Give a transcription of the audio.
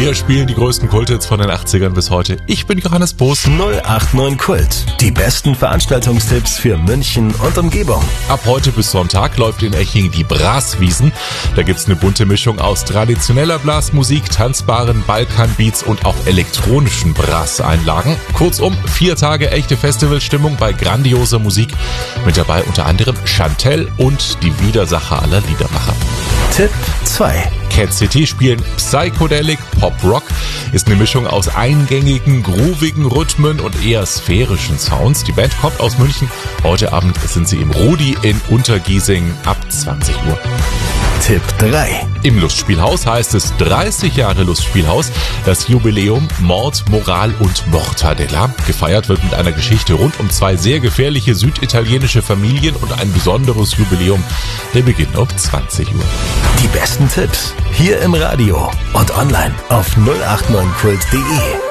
Wir spielen die größten Kulthits von den 80ern bis heute. Ich bin Johannes Boos. 089 Kult. Die besten Veranstaltungstipps für München und Umgebung. Ab heute bis Sonntag läuft in Eching die Braswiesen. Da gibt's eine bunte Mischung aus traditioneller Blasmusik, tanzbaren Balkanbeats und auch elektronischen Brasseinlagen. Kurzum, 4 Tage echte Festivalstimmung bei grandioser Musik. Mit dabei unter anderem Chantelle und die Widersacher aller Liedermacher. Tipp 2. Cat City spielen Psychedelic Pop Rock, ist eine Mischung aus eingängigen, groovigen Rhythmen und eher sphärischen Sounds. Die Band kommt aus München. Heute Abend sind sie im Rudi in Untergiesing ab 20 Uhr. Tipp 3. Im Lustspielhaus heißt es 30 Jahre Lustspielhaus. Das Jubiläum Mord, Moral und Mortadella. Gefeiert wird mit einer Geschichte rund um 2 sehr gefährliche süditalienische Familien und ein besonderes Jubiläum. Der Beginn um 20 Uhr. Die besten Tipps hier im Radio und online auf 089kult.de.